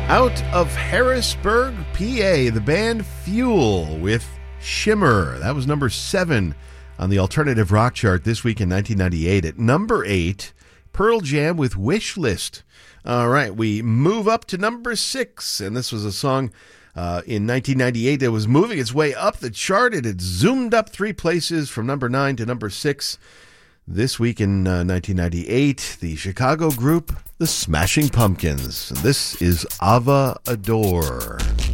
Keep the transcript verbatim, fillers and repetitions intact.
Out of Harrisburg, P A, the band Fuel with Shimmer. That was number seven on the alternative rock chart this week in nineteen ninety-eight. At number eight, Pearl Jam with Wish List. All right, we move up to number six, and this was a song uh, in nineteen ninety-eight that was moving its way up the chart. It had zoomed up three places from number nine to number six. This week in uh, nineteen ninety-eight, the Chicago group, the Smashing Pumpkins. This is Ava Adore.